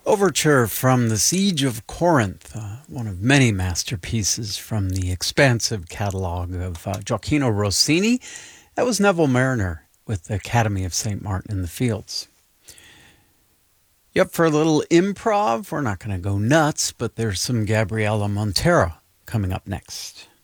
Overture from The Siege of Corinth, one of many masterpieces from the expansive catalog of Gioacchino Rossini. That was Neville Mariner with the Academy of St. Martin in the Fields. You up for a little improv? We're not going to go nuts, but there's some Gabriela Montero coming up next.